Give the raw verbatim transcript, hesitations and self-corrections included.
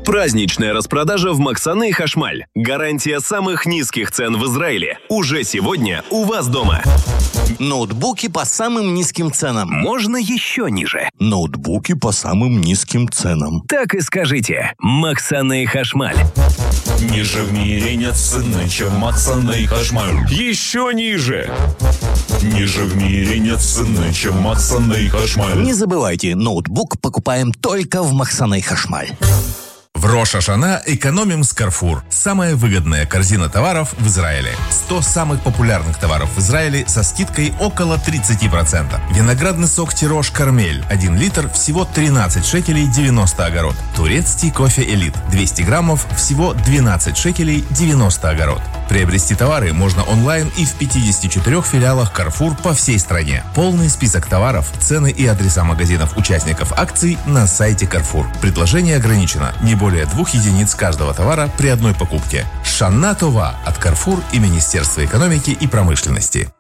Праздничная распродажа в Максаны Хашмаль. Гарантия самых низких цен в Израиле. Уже сегодня у вас дома. Ноутбуки по самым низким ценам. Можно еще ниже. Ноутбуки по самым низким ценам. Так и скажите. Максаны Хашмаль. Ниже в мире нет цены, чем Максаны Хашмаль. Еще ниже. Ниже в мире нет цены, чем Максаны Хашмаль. Не забывайте, ноутбук покупаем только в Максаны Хашмаль. В Рош ха-Шана экономим с Carrefour. Самая выгодная корзина товаров в Израиле. сто самых популярных товаров в Израиле со скидкой около тридцать процентов. Виноградный сок Тирош Кармель. один литр всего тринадцать шекелей девяносто огород. Турецкий кофе Элит. двести граммов всего двенадцать шекелей девяносто огород. Приобрести товары можно онлайн и в пятидесяти четырёх филиалах Carrefour по всей стране. Полный список товаров, цены и адреса магазинов участников акций на сайте Carrefour. Предложение ограничено. Не более двух единиц каждого товара при одной покупке. Шана Това от Carrefour и Министерства экономики и промышленности.